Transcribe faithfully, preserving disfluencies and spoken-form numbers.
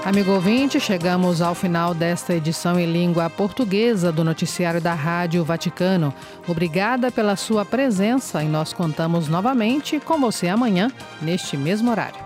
Amigo ouvinte, chegamos ao final desta edição em língua portuguesa do Noticiário da Rádio Vaticano. Obrigada pela sua presença e nós contamos novamente com você amanhã, neste mesmo horário.